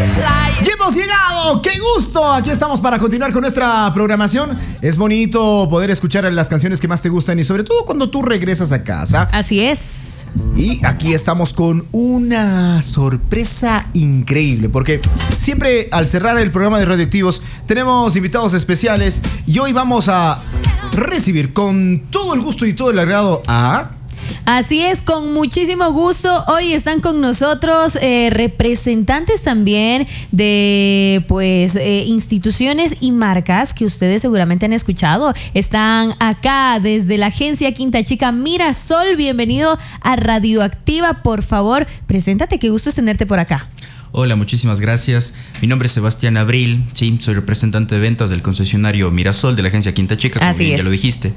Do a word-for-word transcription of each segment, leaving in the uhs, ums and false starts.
Ya hemos llegado, qué gusto. Aquí estamos para continuar con nuestra programación. Es bonito poder escuchar las canciones que más te gustan y sobre todo cuando tú regresas a casa. Así es. Y aquí estamos con una sorpresa increíble, porque siempre al cerrar el programa de Radioactivos tenemos invitados especiales y hoy vamos a recibir con todo el gusto y todo el agrado a... Así es, con muchísimo gusto. Hoy están con nosotros eh, representantes también de pues eh, instituciones y marcas que ustedes seguramente han escuchado. Están acá desde la agencia Quinta Chica Mirasol. Bienvenido a Radioactiva. Por favor, preséntate, qué gusto es tenerte por acá. Hola, muchísimas gracias. Mi nombre es Sebastián Abril. Sí, soy representante de ventas del concesionario Mirasol de la agencia Quinta Chica, como Así bien es. ya lo dijiste.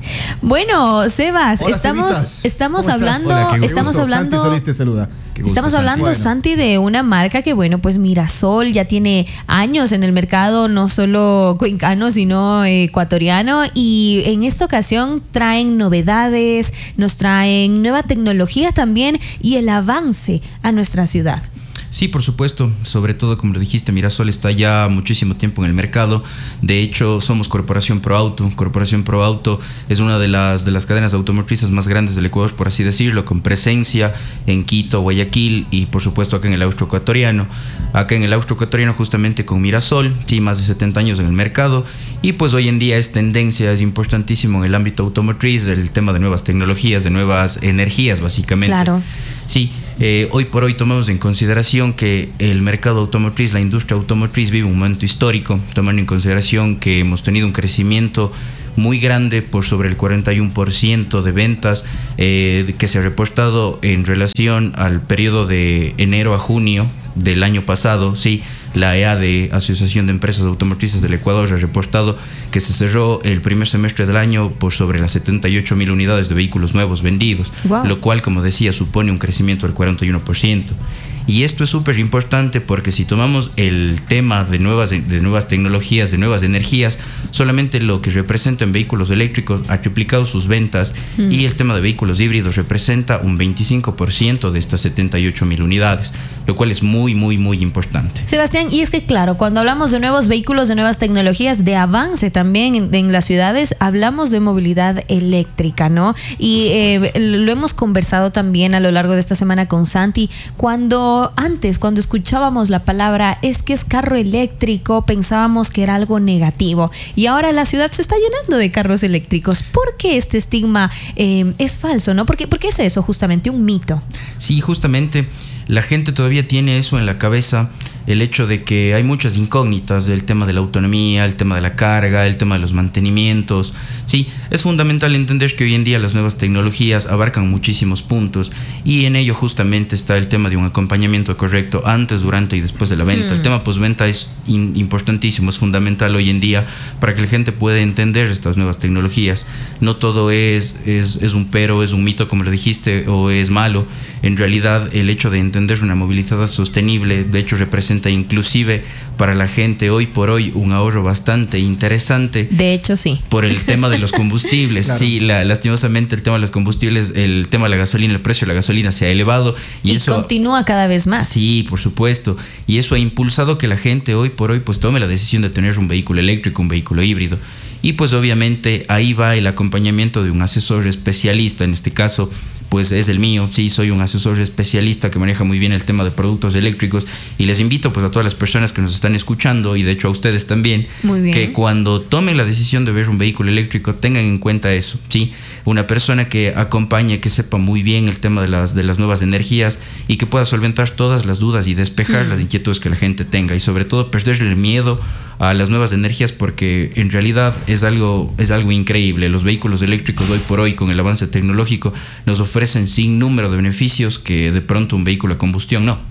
Bueno, Sebas, Hola, estamos Cevitas. estamos ¿Cómo estás? hablando, Hola, qué gusto. estamos hablando Santi Solís te saluda. Qué gusto, Estamos Santi. hablando, Bueno. Santi, de una marca que, bueno, pues Mirasol ya tiene años en el mercado, no solo cuencano, sino ecuatoriano. Y en esta ocasión traen novedades, nos traen nueva tecnología también y el avance a nuestra ciudad. Sí, por supuesto, sobre todo como lo dijiste, Mirasol está ya muchísimo tiempo en el mercado. De hecho, somos Corporación ProAuto. Corporación ProAuto es una de las, de las cadenas automotrices más grandes del Ecuador, por así decirlo, con presencia en Quito, Guayaquil y por supuesto acá en el austroecuatoriano. Acá en el austroecuatoriano justamente con Mirasol, sí, más de setenta años en el mercado. Y pues hoy en día es tendencia, es importantísimo en el ámbito automotriz, el tema de nuevas tecnologías, de nuevas energías básicamente. Claro. Sí, eh, hoy por hoy tomamos en consideración que el mercado automotriz, la industria automotriz vive un momento histórico, tomando en consideración que hemos tenido un crecimiento muy grande por sobre el cuarenta y uno por ciento de ventas eh, que se ha reportado en relación al periodo de enero a junio del año pasado. Sí, la E A D, Asociación de Empresas Automotrices del Ecuador, ha reportado que se cerró el primer semestre del año por sobre las setenta y ocho mil unidades de vehículos nuevos vendidos, wow. Lo cual, como decía, supone un crecimiento del cuarenta y uno por ciento. Y esto es súper importante porque si tomamos el tema de nuevas, de nuevas tecnologías, de nuevas energías, solamente lo que representa en vehículos eléctricos ha triplicado sus ventas mm. y el tema de vehículos híbridos representa un veinticinco por ciento de estas setenta y ocho mil unidades, lo cual es muy, muy, muy importante. Sebastián, y es que claro, cuando hablamos de nuevos vehículos, de nuevas tecnologías, de avance también en, en las ciudades, hablamos de movilidad eléctrica, ¿no? Y eh, lo hemos conversado también a lo largo de esta semana con Santi. Cuando antes, cuando escuchábamos la palabra es que es carro eléctrico, pensábamos que era algo negativo. Y ahora la ciudad se está llenando de carros eléctricos. ¿Por qué este estigma eh, es falso, no? ¿Por qué, ¿Por qué es eso justamente un mito? Sí, justamente la gente todavía tiene eso en la cabeza, el hecho de que hay muchas incógnitas del tema de la autonomía, el tema de la carga, el tema de los mantenimientos. Sí, es fundamental entender que hoy en día las nuevas tecnologías abarcan muchísimos puntos y en ello justamente está el tema de un acompañamiento correcto antes, durante y después de la venta. Mm. El tema postventa es in, importantísimo, es fundamental hoy en día para que la gente pueda entender estas nuevas tecnologías. No todo es, es, es un pero, es un mito como lo dijiste, o es malo. En realidad el hecho de entender una movilidad sostenible, de hecho representa inclusive para la gente hoy por hoy un ahorro bastante interesante. De hecho, sí. Por el tema de los combustibles. Claro. Sí, la, lastimosamente el tema de los combustibles, el tema de la gasolina, el precio de la gasolina se ha elevado. Y, y eso continúa cada vez más. Sí, por supuesto. Y eso ha impulsado que la gente hoy por hoy pues tome la decisión de tener un vehículo eléctrico, un vehículo híbrido. Y pues obviamente ahí va el acompañamiento de un asesor especialista, en este caso pues es el mío. Sí, soy un asesor especialista que maneja muy bien el tema de productos eléctricos y les invito pues a todas las personas que nos están escuchando y de hecho a ustedes también, que cuando tomen la decisión de ver un vehículo eléctrico tengan en cuenta eso, sí, una persona que acompañe, que sepa muy bien el tema de las, de las nuevas energías y que pueda solventar todas las dudas y despejar mm. las inquietudes que la gente tenga y sobre todo perderle el miedo a las nuevas energías, porque en realidad es algo, es algo increíble. Los vehículos eléctricos hoy por hoy con el avance tecnológico nos ofrecen sin número de beneficios que de pronto un vehículo a combustión no.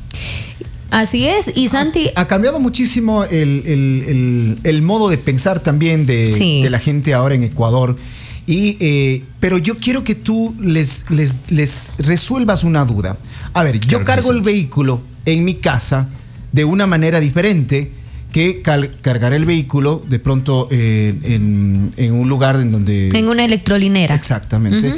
Así es, y Santi... Ha, ha cambiado muchísimo el, el, el, el modo de pensar también de, sí. de la gente ahora en Ecuador. Y, eh, pero yo quiero que tú les, les, les resuelvas una duda. A ver, yo claro cargo sí. el vehículo en mi casa de una manera diferente que cal- cargar el vehículo de pronto eh, en, en un lugar en donde... En una electrolinera. Exactamente. Uh-huh.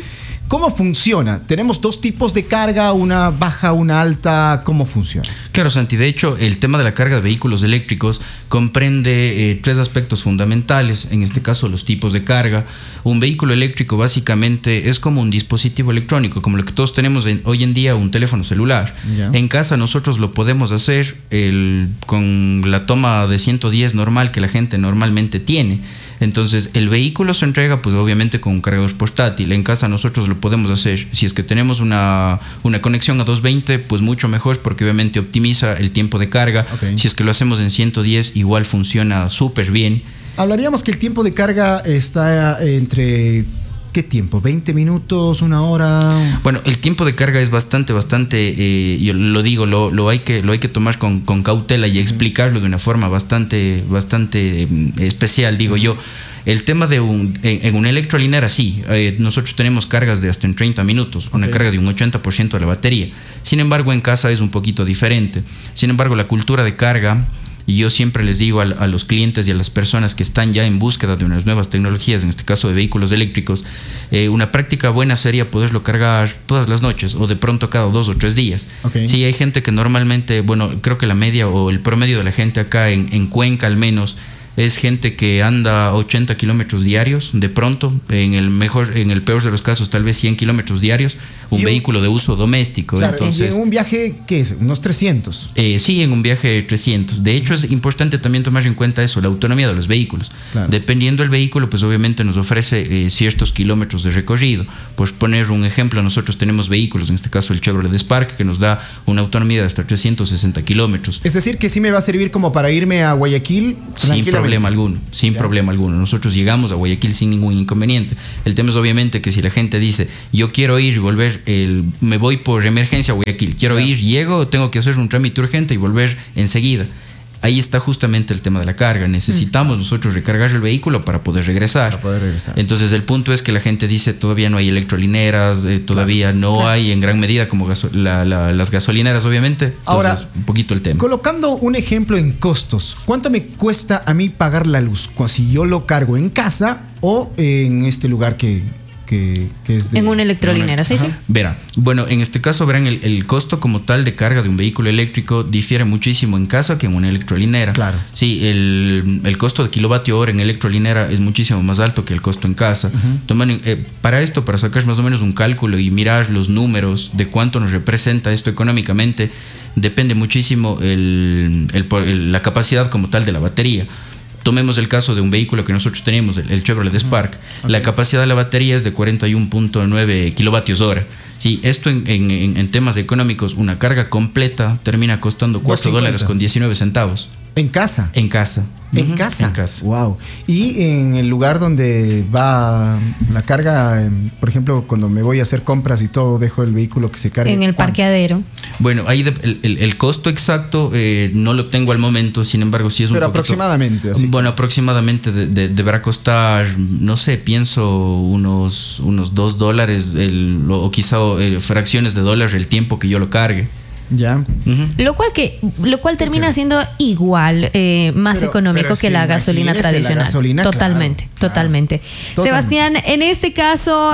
¿Cómo funciona? ¿Tenemos dos tipos de carga, una baja, una alta? ¿Cómo funciona? Claro, Santi. De hecho, el tema de la carga de vehículos eléctricos comprende eh, tres aspectos fundamentales. En este caso, los tipos de carga. Un vehículo eléctrico básicamente es como un dispositivo electrónico, como lo que todos tenemos en, hoy en día, un teléfono celular. Ya. En casa nosotros lo podemos hacer el, con la toma de ciento diez normal que la gente normalmente tiene. Entonces el vehículo se entrega pues obviamente con un cargador portátil. En casa nosotros lo podemos hacer, si es que tenemos una, una conexión a doscientos veinte, pues mucho mejor, porque obviamente optimiza el tiempo de carga. Okay. Si es que lo hacemos en ciento diez, igual funciona súper bien. Hablaríamos que el tiempo de carga está entre... ¿Qué tiempo? ¿veinte minutos? ¿Una hora? Bueno, el tiempo de carga es bastante, bastante, eh, yo lo digo, lo, lo, hay, que, lo hay que tomar con, con cautela y explicarlo de una forma bastante, bastante eh, especial, digo yo. El tema de un, en, en una electrolinera, sí, eh, nosotros tenemos cargas de hasta en treinta minutos, okay. Una carga de un ochenta por ciento de la batería. Sin embargo, en casa es un poquito diferente. Sin embargo, la cultura de carga... Y yo siempre les digo a, a los clientes y a las personas que están ya en búsqueda de unas nuevas tecnologías, en este caso de vehículos eléctricos, eh, una práctica buena sería poderlo cargar todas las noches o de pronto cada dos o tres días. Okay. Sí, hay gente que normalmente, bueno, creo que la media o el promedio de la gente acá en, en Cuenca al menos, es gente que anda ochenta kilómetros diarios, de pronto, en el mejor, en el peor de los casos, tal vez cien kilómetros diarios, un y vehículo un, de uso doméstico. Claro, entonces, ¿y en un viaje qué es? ¿Unos trescientos? Eh, sí, en un viaje trescientos. De hecho, es importante también tomar en cuenta eso, la autonomía de los vehículos. Claro. Dependiendo del vehículo, pues obviamente nos ofrece eh, ciertos kilómetros de recorrido. Por poner un ejemplo, nosotros tenemos vehículos, en este caso el Chevrolet Spark, que nos da una autonomía de hasta trescientos sesenta kilómetros. Es decir, que sí me va a servir como para irme a Guayaquil sin problema alguno, sin ya. problema alguno. Nosotros llegamos a Guayaquil sin ningún inconveniente. El tema es obviamente que si la gente dice, yo quiero ir y volver, el, me voy por emergencia a Guayaquil, quiero ya. ir, llego, tengo que hacer un trámite urgente y volver enseguida. Ahí está justamente el tema de la carga. Necesitamos mm. nosotros recargar el vehículo para poder regresar. Para poder regresar. Entonces el punto es que la gente dice todavía no hay electrolineras, eh, todavía claro. no claro. hay en gran medida como gaso la, la, las gasolineras obviamente. Entonces, ahora, un poquito el tema. Colocando un ejemplo en costos, ¿cuánto me cuesta a mí pagar la luz si yo lo cargo en casa o en este lugar que... Que, que es de, en una electrolinera, sí, sí. Verá, bueno, en este caso, verán, el, el costo como tal de carga de un vehículo eléctrico difiere muchísimo en casa que en una electrolinera. Claro. Sí, el, el costo de kilovatio hora en electrolinera es muchísimo más alto que el costo en casa. Uh-huh. Toman, eh, para esto, para sacar más o menos un cálculo y mirar los números de cuánto nos representa esto económicamente, depende muchísimo el, el, el, la capacidad como tal de la batería. Tomemos el caso de un vehículo que nosotros tenemos, el, el Chevrolet Spark. Okay. La capacidad de la batería es de cuarenta y uno punto nueve kilovatios hora. Sí, esto en, en, en temas económicos, una carga completa termina costando cuatro dólares con diecinueve centavos. ¿En casa? En casa. ¿En uh-huh. casa? En casa. Wow. Y en el lugar donde va la carga, por ejemplo, cuando me voy a hacer compras y todo, dejo el vehículo que se cargue. En el parqueadero. Bueno, ahí de, el, el, el costo exacto eh, no lo tengo al momento, sin embargo, sí es un Pero poquito, aproximadamente. Así bueno, aproximadamente de, de, deberá costar, no sé, pienso unos, unos dos dólares el, o quizá eh, fracciones de dólares el tiempo que yo lo cargue. Ya. Uh-huh. Lo cual que lo cual termina siendo igual, eh, más pero, económico pero que, que la gasolina tradicional. La gasolina, totalmente, claro, totalmente. Claro. Sebastián, en este caso,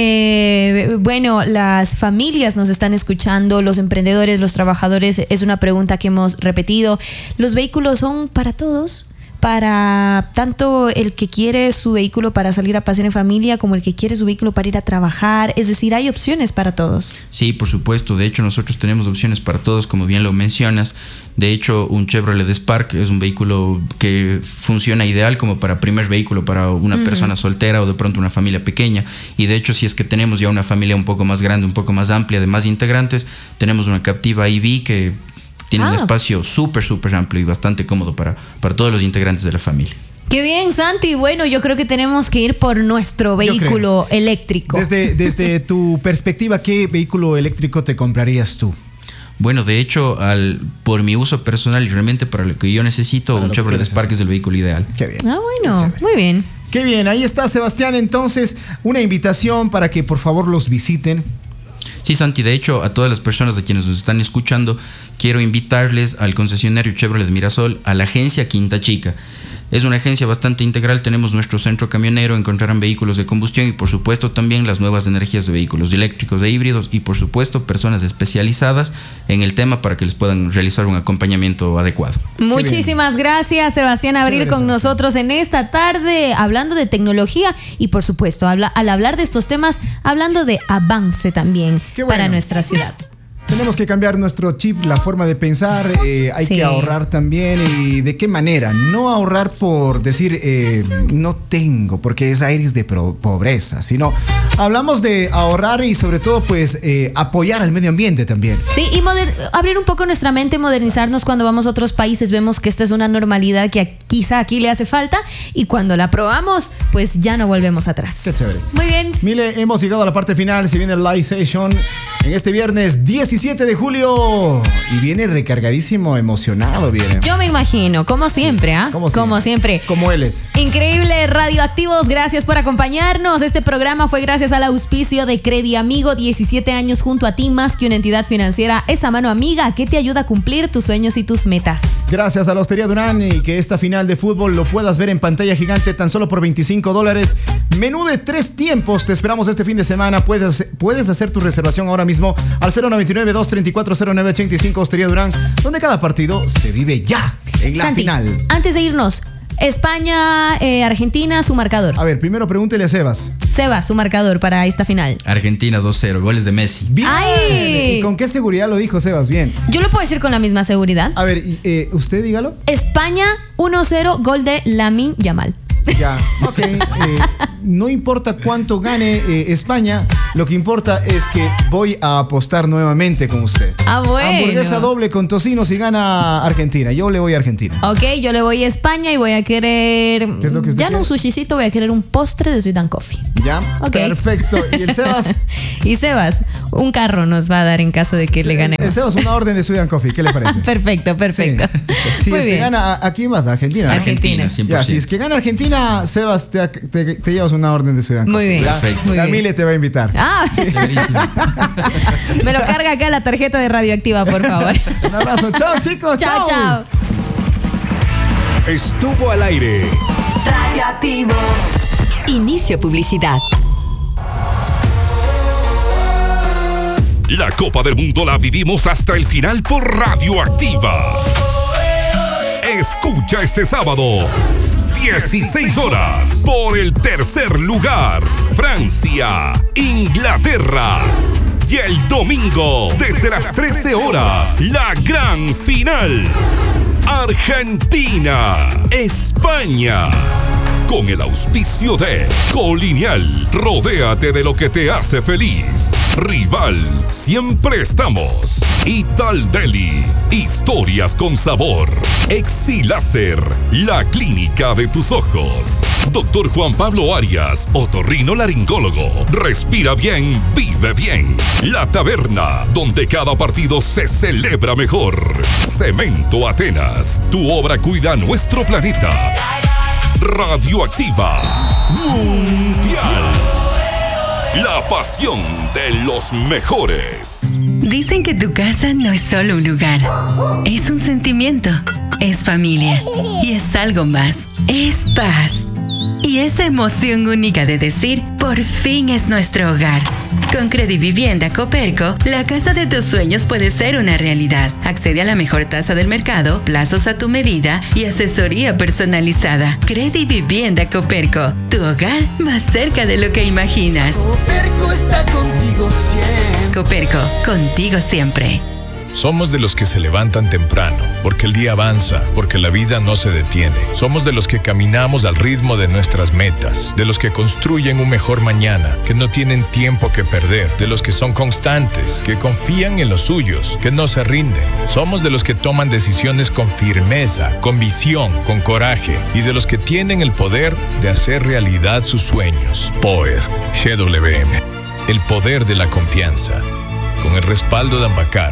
eh, bueno, las familias nos están escuchando, los emprendedores, los trabajadores, es una pregunta que hemos repetido. ¿Los vehículos son para todos? Para tanto el que quiere su vehículo para salir a pasear en familia como el que quiere su vehículo para ir a trabajar, es decir, hay opciones para todos. Sí, por supuesto, de hecho nosotros tenemos opciones para todos, como bien lo mencionas. De hecho, un Chevrolet Spark es un vehículo que funciona ideal como para primer vehículo para una uh-huh. persona soltera o de pronto una familia pequeña. Y de hecho, si es que tenemos ya una familia un poco más grande, un poco más amplia, de más integrantes, tenemos una Captiva E V que tiene ah. un espacio súper, súper amplio y bastante cómodo para, para todos los integrantes de la familia. Qué bien, Santi. Bueno, yo creo que tenemos que ir por nuestro vehículo eléctrico. Desde, desde tu perspectiva, ¿qué vehículo eléctrico te comprarías tú? Bueno, de hecho, al, por mi uso personal y realmente para lo que yo necesito, para un Chevrolet Spark es el vehículo ideal. Qué bien. Ah, bueno, muy bien. Qué bien, ahí está, Sebastián. Entonces, una invitación para que por favor los visiten. Sí, Santi, de hecho, a todas las personas de quienes nos están escuchando, quiero invitarles al concesionario Chevrolet de Mirasol, a la agencia Quinta Chica. Es una agencia bastante integral, tenemos nuestro centro camionero, encontrarán vehículos de combustión y por supuesto también las nuevas energías de vehículos eléctricos, de híbridos y por supuesto personas especializadas en el tema para que les puedan realizar un acompañamiento adecuado. Muchísimas gracias, Sebastián Abril, con nosotros en esta tarde hablando de tecnología y por supuesto habla, al hablar de estos temas hablando de avance también bueno. para nuestra ciudad. Tenemos que cambiar nuestro chip, la forma de pensar, eh, hay sí. que ahorrar también. ¿Y de qué manera? No ahorrar por decir eh, no tengo, porque es aires de pro- pobreza, sino hablamos de ahorrar y sobre todo pues eh, apoyar al medio ambiente también. Sí, y moder- abrir un poco nuestra mente, modernizarnos cuando vamos a otros países, vemos que esta es una normalidad que a- quizá aquí le hace falta y cuando la probamos pues ya no volvemos atrás. Qué chévere. Muy bien. Mile, hemos llegado a la parte final, se viene el live session en este viernes diecisiete de julio y viene recargadísimo, emocionado viene. Yo me imagino, como siempre, ¿ah? ¿eh? Como, como siempre. Como él es. Increíble, radioactivos, gracias por acompañarnos. Este programa fue gracias al auspicio de Credi Amigo, diecisiete años junto a ti, más que una entidad financiera, esa mano amiga que te ayuda a cumplir tus sueños y tus metas. Gracias a la Hostería Durán y que esta final de fútbol lo puedas ver en pantalla gigante tan solo por veinticinco dólares. Menú de tres tiempos, te esperamos este fin de semana. Puedes, puedes hacer tu reservación ahora mismo al cero noventa y nueve, doscientos treinta y cuatro, cero nueve ochenta y cinco Hostería Durán, donde cada partido se vive ya en la Santi, final. Antes de irnos, España, eh, Argentina, su marcador. A ver, primero pregúntele a Sebas. Sebas, su marcador para esta final. Argentina dos cero, goles de Messi. Bien. ¡Ay! ¿Y con qué seguridad lo dijo Sebas? Bien. Yo lo puedo decir con la misma seguridad. A ver, eh, usted dígalo. España uno cero, gol de Lamine Yamal. Ya, ok. Eh, no importa cuánto gane eh, España, lo que importa es que voy a apostar nuevamente con usted. Ah, bueno. Hamburguesa doble con tocino si gana Argentina. Yo le voy a Argentina. Ok, yo le voy a España y voy a querer. ¿Qué es lo que usted ya quiere? No un sushicito, voy a querer un postre de Sweet and Coffee. Ya, okay. Perfecto. ¿Y el Sebas? Y Sebas, un carro nos va a dar en caso de que Se, le ganemos. El Sebas, una orden de Sweet and Coffee. ¿Qué le parece? Perfecto, perfecto. Sí. Si Muy es bien. que gana, ¿a, a quién vas? ¿A Argentina? Argentina. Argentina, cien por ciento. Ya, si es que gana Argentina, Sebas, te, te, te llevas una orden de Sweet and Coffee. Muy bien. ¿Ya? Perfecto. Muy La bien. Mile te va a invitar. Ah, sí. Me lo carga acá la tarjeta de Radioactiva, por favor. Un abrazo. Chao, chicos. Chao, chao. Estuvo al aire. Radioactivo. Inicio publicidad. La Copa del Mundo la vivimos hasta el final por Radioactiva. Escucha este sábado, dieciséis horas, por el tercer lugar, Francia, Inglaterra. Y el domingo, desde las trece horas, la gran final, Argentina, España. Con el auspicio de Colonial, rodéate de lo que te hace feliz. Rival, siempre estamos. Ital Deli, historias con sabor. Exiláser, la clínica de tus ojos. Doctor Juan Pablo Arias, otorrinolaringólogo. Respira bien, vive bien. La Taberna, donde cada partido se celebra mejor. Cemento Atenas, tu obra cuida nuestro planeta. Radioactiva Mundial. La pasión de los mejores. Dicen que tu casa no es solo un lugar, es un sentimiento, es familia y es algo más, es paz. Y esa emoción única de decir, por fin es nuestro hogar. Con Credivivienda Coperco, la casa de tus sueños puede ser una realidad. Accede a la mejor tasa del mercado, plazos a tu medida y asesoría personalizada. Credivivienda Coperco, tu hogar más cerca de lo que imaginas. Coperco está contigo siempre. Coperco, contigo siempre. Somos de los que se levantan temprano, porque el día avanza, porque la vida no se detiene. Somos de los que caminamos al ritmo de nuestras metas, de los que construyen un mejor mañana, que no tienen tiempo que perder, de los que son constantes, que confían en los suyos, que no se rinden. Somos de los que toman decisiones con firmeza, con visión, con coraje, y de los que tienen el poder de hacer realidad sus sueños. Power, G W M, el poder de la confianza, con el respaldo de Ambacar.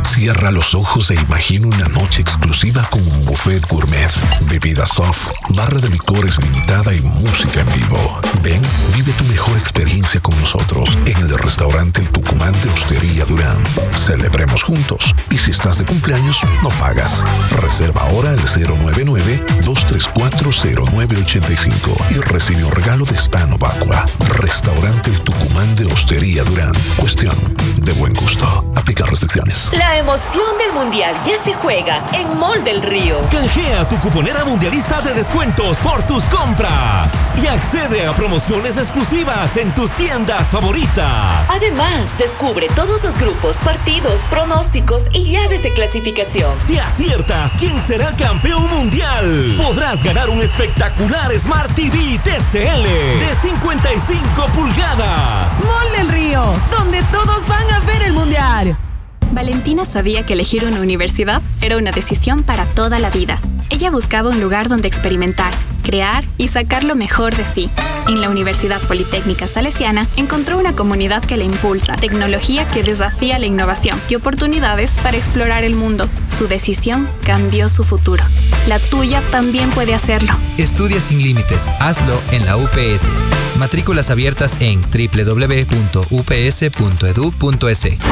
Cierra los ojos e imagina una noche exclusiva con un buffet gourmet, bebida soft, barra de licores limitada y música en vivo. Ven, vive tu mejor experiencia con nosotros en el restaurante El Tucumán de Hostería Durán. Celebremos juntos. Y si estás de cumpleaños, no pagas. Reserva ahora al cero nueve nueve, dos tres cuatro, cero nueve ocho cinco y recibe un regalo de Hispano Vacua. Restaurante El Tucumán de Hostería Durán. Cuestión de buen gusto. Aplicar restricciones. La emoción del Mundial ya se juega en Mall del Río. Canjea tu cuponera mundialista de descuentos por tus compras y accede a promociones exclusivas en tus tiendas favoritas. Además, descubre todos los grupos, partidos, pronósticos y llaves de clasificación. Si aciertas quién será campeón mundial, podrás ganar un espectacular Smart T V T C L de cincuenta y cinco pulgadas. Mall del Río, donde todos van a ver el Mundial. Valentina sabía que elegir una universidad era una decisión para toda la vida. Ella buscaba un lugar donde experimentar, crear y sacar lo mejor de sí. En la Universidad Politécnica Salesiana encontró una comunidad que la impulsa, tecnología que desafía la innovación y oportunidades para explorar el mundo. Su decisión cambió su futuro. La tuya también puede hacerlo. Estudia sin límites. Hazlo en la U P S. Matrículas abiertas en doble u doble u doble u punto u p s punto e d u punto e s.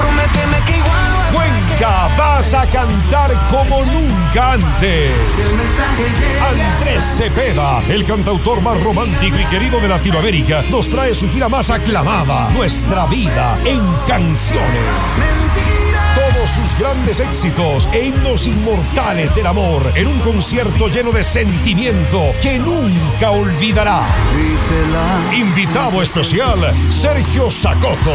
Cuenca, vas a cantar como nunca antes. Andrés Cepeda, el cantautor más romántico y querido de Latinoamérica, nos trae su gira más aclamada, Nuestra Vida en Canciones. Todos sus grandes éxitos e himnos inmortales del amor en un concierto lleno de sentimiento que nunca olvidará. Invitado especial, Sergio Sacoto.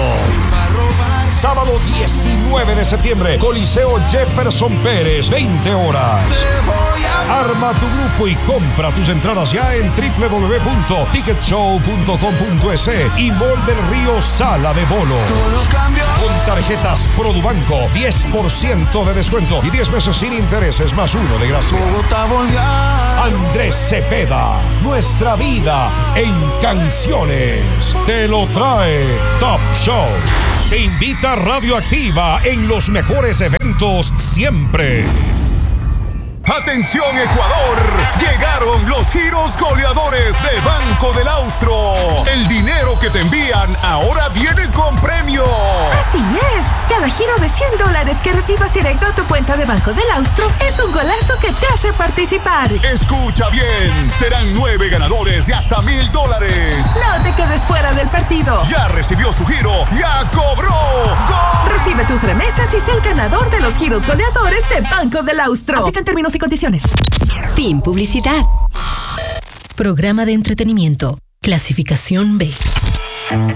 Sábado diecinueve de septiembre, Coliseo Jefferson Pérez, veinte horas. Arma tu grupo y compra tus entradas ya en doble u doble u doble u punto ticket show punto com punto e s y Mall del Río Sala de Bolo. Con tarjetas Produbanco, diez por ciento de descuento y diez meses sin intereses más uno de gracia. Andrés Cepeda, Nuestra Vida en Canciones. Te lo trae Top Show. Te invita Radioactiva en los mejores eventos siempre. ¡Atención Ecuador! Llegaron los giros goleadores de Banco del Austro. El dinero que te envían ahora viene con premio. Así es. Cada giro de cien dólares que recibas directo a tu cuenta de Banco del Austro es un golazo que te hace participar. Escucha bien. Serán nueve ganadores de hasta mil dólares. No te quedes fuera del partido. Ya recibió su giro. ¡Ya cobró! ¡Gol! Recibe tus remesas y sé el ganador de los giros goleadores de Banco del Austro. Aplican términos y condiciones. Fin publicidad. Programa de entretenimiento. Clasificación B.